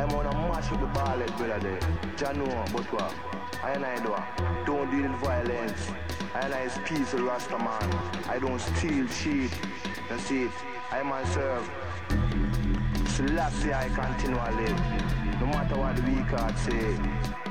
I'm gonna mash up the ball brother there. Jah know, but what? I do. Don't deal with violence. I is peaceful Rasta man. I don't steal, cheat. That's it. I man serve. Selassie I continue to live. No matter what the weak heart say.